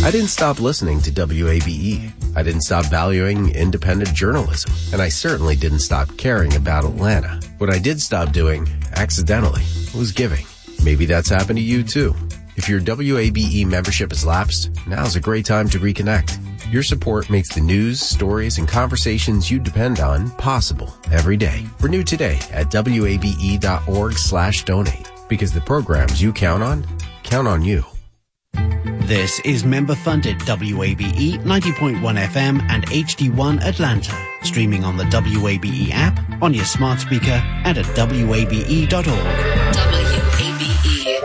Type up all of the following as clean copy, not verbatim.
I didn't stop listening to WABE. I didn't stop valuing independent journalism. And I certainly didn't stop caring about Atlanta. What I did stop doing, accidentally, was giving. Maybe that's happened to you too. If your WABE membership has lapsed, now's a great time to reconnect. Your support makes the news, stories, and conversations you depend on possible every day. Renew today at wabe.org/donate, because the programs you count on you. This is member-funded WABE 90.1 FM and HD1 Atlanta. Streaming on the WABE app, on your smart speaker, and at wabe.org. WABE.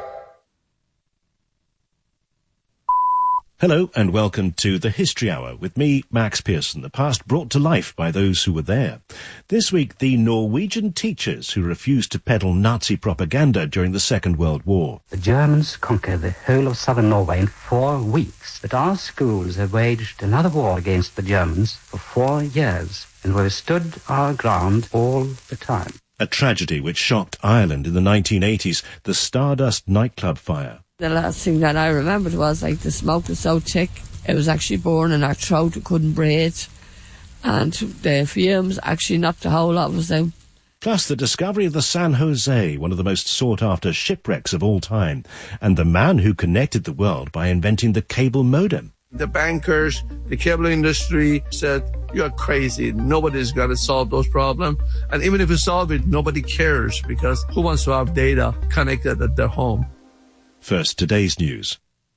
Hello and welcome to the History Hour with me, Max Pearson, the past brought to life by those who were there. This week, the Norwegian teachers who refused to peddle Nazi propaganda during the Second World War. The Germans conquered the whole of southern Norway in 4 weeks, but our schools have waged another war against the Germans for 4 years, and we've stood our ground all the time. A tragedy which shocked Ireland in the 1980s, the Stardust nightclub fire. The last thing that I remembered was like the smoke was so thick, it was actually burning in our throat, we couldn't breathe, and the fumes actually knocked the whole lot of us out. Plus the discovery of the San Jose, one of the most sought-after shipwrecks of all time, and the man who connected the world by inventing the cable modem. The bankers, the cable industry said, you're crazy, nobody's going to solve those problems. And even if you solve it, nobody cares, because who wants to have data connected at their home? First, today's news.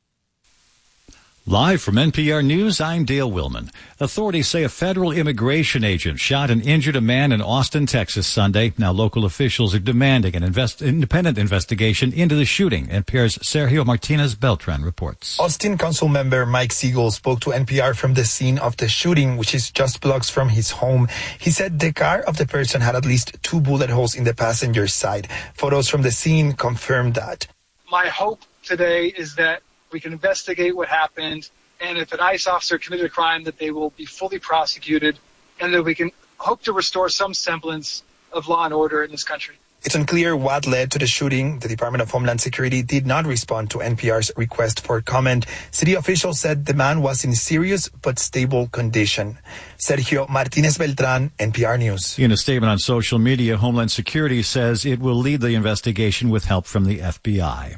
Live from NPR News, I'm Dale Willman. Authorities say a federal immigration agent shot and injured a man in Austin, Texas Sunday. Now local officials are demanding an independent investigation into the shooting. NPR's Sergio Martinez Beltran reports. Austin Council member Mike Siegel spoke to NPR from the scene of the shooting, which is just blocks from his home. He said the car of the person had at least 2 bullet holes in the passenger side. Photos from the scene confirmed that. My hope today is that we can investigate what happened, and if an ICE officer committed a crime, that they will be fully prosecuted, and that we can hope to restore some semblance of law and order in this country. It's unclear what led to the shooting. The Department of Homeland Security did not respond to NPR's request for comment. City officials said the man was in serious but stable condition. Sergio Martinez Beltran, NPR News. In a statement on social media, Homeland Security says it will lead the investigation with help from the FBI.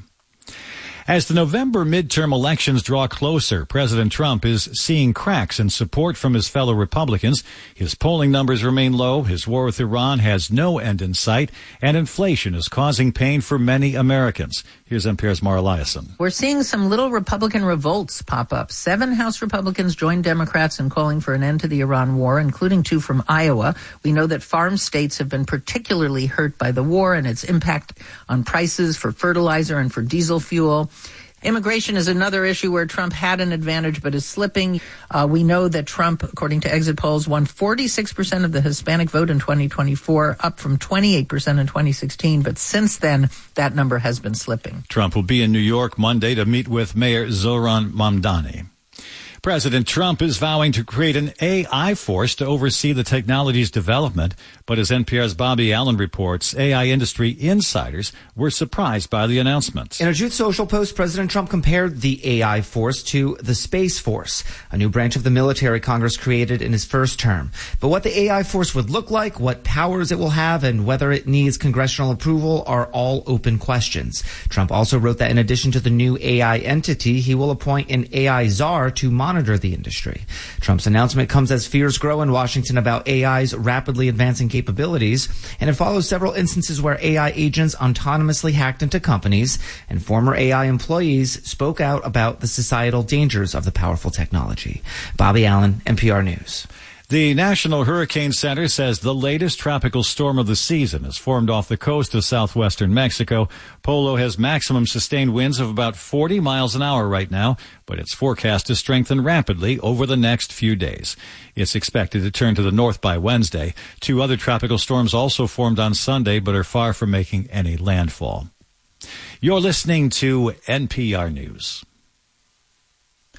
As the November midterm elections draw closer, President Trump is seeing cracks in support from his fellow Republicans. His polling numbers remain low, his war with Iran has no end in sight, and inflation is causing pain for many Americans. Here's NPR's Mara Eliason. We're seeing some little Republican revolts pop up. 7 House Republicans joined Democrats in calling for an end to the Iran war, including 2 from Iowa. We know that farm states have been particularly hurt by the war and its impact on prices for fertilizer and for diesel fuel. Immigration is another issue where Trump had an advantage but is slipping. We know that Trump, according to exit polls, won 46% of the Hispanic vote in 2024, up from 28% in 2016. But since then, that number has been slipping. Trump will be in New York Monday to meet with Mayor Zohran Mamdani. President Trump is vowing to create an AI force to oversee the technology's development. But as NPR's Bobby Allen reports, AI industry insiders were surprised by the announcement. In a Truth Social post, President Trump compared the AI force to the Space Force, a new branch of the military Congress created in his first term. But what the AI force would look like, what powers it will have, and whether it needs congressional approval are all open questions. Trump also wrote that in addition to the new AI entity, he will appoint an AI czar to monitor the industry. Trump's announcement comes as fears grow in Washington about AI's rapidly advancing capabilities, and it follows several instances where AI agents autonomously hacked into companies, and former AI employees spoke out about the societal dangers of the powerful technology. Bobby Allen, NPR News. The National Hurricane Center says the latest tropical storm of the season has formed off the coast of southwestern Mexico. Polo has maximum sustained winds of about 40 miles an hour right now, but it's forecast to strengthen rapidly over the next few days. It's expected to turn to the north by Wednesday. 2 other tropical storms also formed on Sunday, but are far from making any landfall. You're listening to NPR News.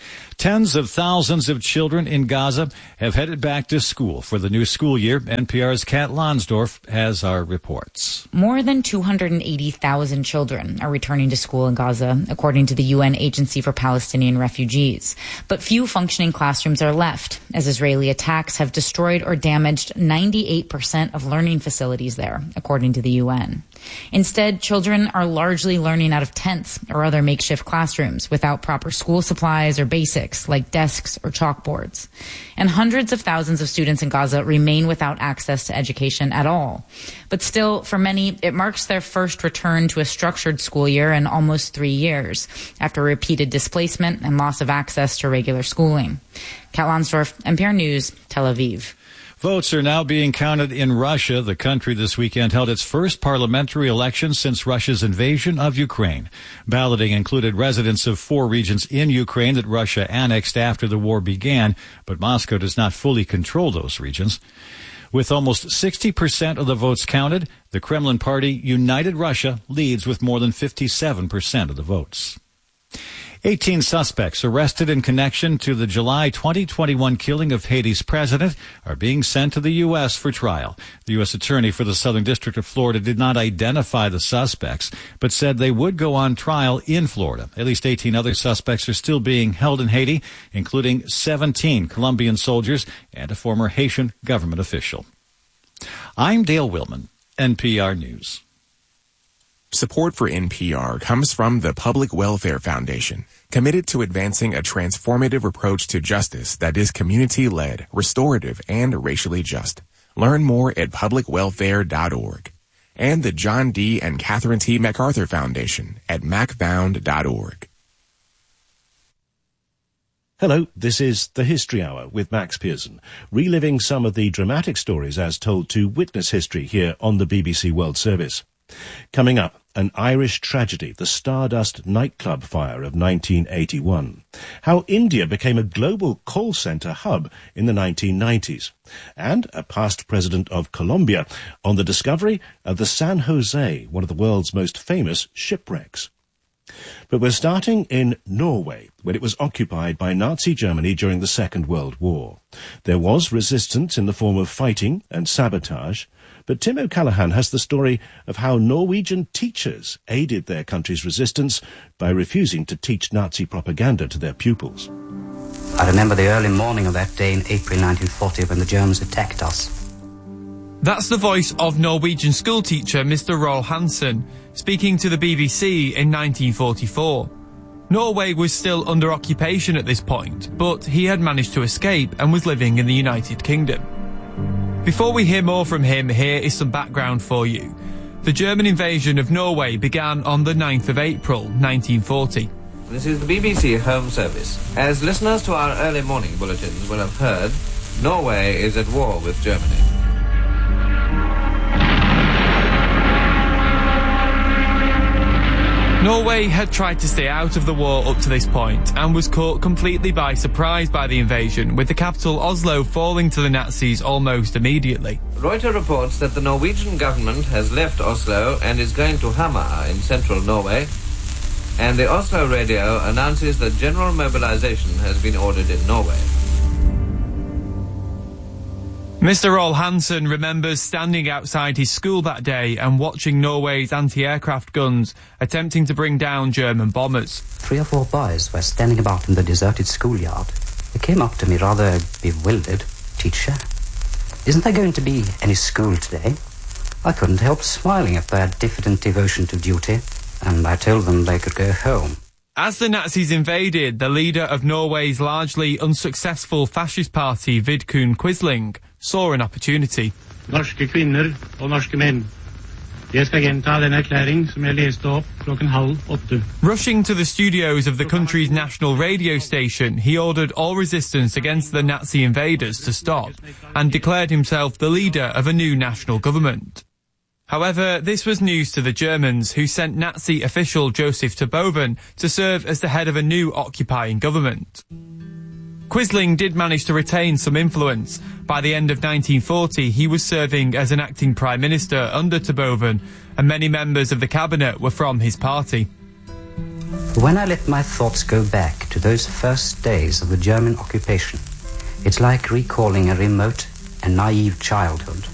Tens of thousands of children in Gaza have headed back to school for the new school year. NPR's Kat Lonsdorf has our reports. More than 280,000 children are returning to school in Gaza, according to the UN Agency for Palestinian Refugees. But few functioning classrooms are left, as Israeli attacks have destroyed or damaged 98% of learning facilities there, according to the UN. Instead, children are largely learning out of tents or other makeshift classrooms without proper school supplies or basics like desks or chalkboards. And hundreds of thousands of students in Gaza remain without access to education at all. But still, for many, it marks their first return to a structured school year in almost 3 years, after repeated displacement and loss of access to regular schooling. Kat Lonsdorf, NPR News, Tel Aviv. Votes are now being counted in Russia. The country this weekend held its first parliamentary election since Russia's invasion of Ukraine. Balloting included residents of 4 regions in Ukraine that Russia annexed after the war began, but Moscow does not fully control those regions. With almost 60% of the votes counted, the Kremlin party United Russia leads with more than 57% of the votes. 18 suspects arrested in connection to the July 2021 killing of Haiti's president are being sent to the U.S. for trial. The U.S. Attorney for the Southern District of Florida did not identify the suspects, but said they would go on trial in Florida. At least 18 other suspects are still being held in Haiti, including 17 Colombian soldiers and a former Haitian government official. I'm Dale Willman, NPR News. Support for NPR comes from the Public Welfare Foundation, committed to advancing a transformative approach to justice that is community-led, restorative, and racially just. Learn more at publicwelfare.org. And the John D. and Catherine T. MacArthur Foundation at macfound.org. Hello, this is The History Hour with Max Pearson, reliving some of the dramatic stories as told to Witness History here on the BBC World Service. Coming up, an Irish tragedy, the Stardust nightclub fire of 1981. How India became a global call centre hub in the 1990s. And a past president of Colombia on the discovery of the San Jose, one of the world's most famous shipwrecks. But we're starting in Norway, when it was occupied by Nazi Germany during the Second World War. There was resistance in the form of fighting and sabotage, but Tim O'Callaghan has the story of how Norwegian teachers aided their country's resistance by refusing to teach Nazi propaganda to their pupils. I remember the early morning of that day in April 1940 when the Germans attacked us. That's the voice of Norwegian schoolteacher Mr. Roald Hansen, speaking to the BBC in 1944. Norway was still under occupation at this point, but he had managed to escape and was living in the United Kingdom. Before we hear more from him, here is some background for you. The German invasion of Norway began on the 9th of April, 1940. This is the BBC Home Service. As listeners to our early morning bulletins will have heard, Norway is at war with Germany. Norway had tried to stay out of the war up to this point and was caught completely by surprise by the invasion, with the capital Oslo falling to the Nazis almost immediately. Reuters reports that the Norwegian government has left Oslo and is going to Hamar in central Norway, and the Oslo radio announces that general mobilization has been ordered in Norway. Mr. Roald Hansen remembers standing outside his school that day and watching Norway's anti-aircraft guns attempting to bring down German bombers. 3 or 4 boys were standing about in the deserted schoolyard. They came up to me rather bewildered. "Teacher, isn't there going to be any school today?" I couldn't help smiling at their diffident devotion to duty, and I told them they could go home. As the Nazis invaded, the leader of Norway's largely unsuccessful fascist party, Vidkun Quisling, saw an opportunity. Norske kvinner og norske menn. Jeg skal gjenta den erklæring som jeg leste opp 7:30. Rushing to the studios of the country's national radio station, he ordered all resistance against the Nazi invaders to stop and declared himself the leader of a new national government. However, this was news to the Germans, who sent Nazi official Joseph Terboven to serve as the head of a new occupying government. Quisling did manage to retain some influence. By the end of 1940, he was serving as an acting prime minister under Terboven, and many members of the cabinet were from his party. When I let my thoughts go back to those first days of the German occupation, it's like recalling a remote and naive childhood.